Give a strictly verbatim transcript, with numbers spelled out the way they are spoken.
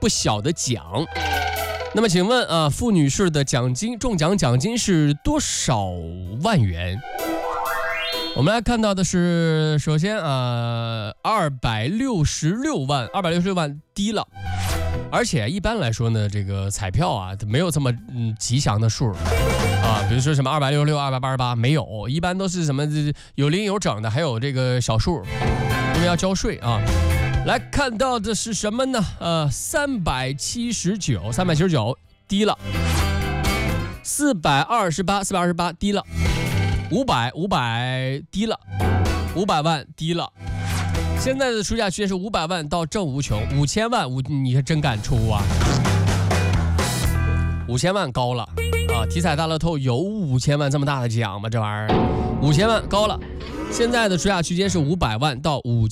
不小的奖。那么请问啊，傅女士的奖金中奖奖金是多少万元？我们来看到的是，首先啊，二百六十六万，二百六十六万低了。而且一般来说呢，这个彩票啊没有这么嗯吉祥的数啊，比如说什么二百六十六、二百八十八，没有，一般都是什么有零有整的，还有这个小数，因为要交税啊。来看到的是什么呢？呃，三百七十九，三百七十九低了，四百二十八，四百二十八低了，五百，五百低了，五百万低了。现在的出价区间是五百万到正无穷，五千万五，你可真敢出啊！五千万高了啊！体彩大乐透有五千万这么大的奖吗？这玩意儿，五千万高了。现在的出价区间是五百万到五